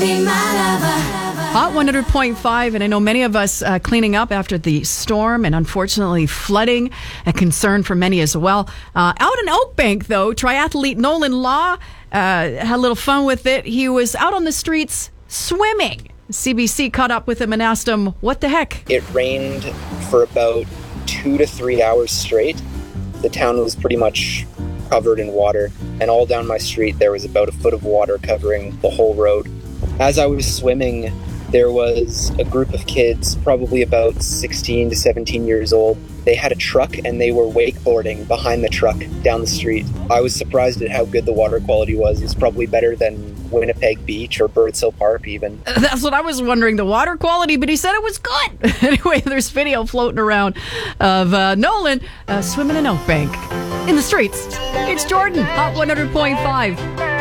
Hot 100.5, and I know many of us cleaning up after the storm and unfortunately flooding, a concern for many as well. Out in Oakbank, though, triathlete Nolan Law had a little fun with it. He was out on the streets swimming. CBC caught up with him and asked him, what the heck? It rained for about 2 to 3 hours straight. The town was pretty much covered in water, and all down my street there was about a foot of water covering the whole road. As I was swimming, there was a group of kids, probably about 16 to 17 years old. They had a truck and they were wakeboarding behind the truck down the street. I was surprised at how good the water quality was. It's probably better than Winnipeg Beach or Birds Hill Park even. That's what I was wondering, the water quality, but he said it was good. Anyway, there's video floating around of Nolan swimming in Oakbank in the streets. It's Jordan, Hot 100.5.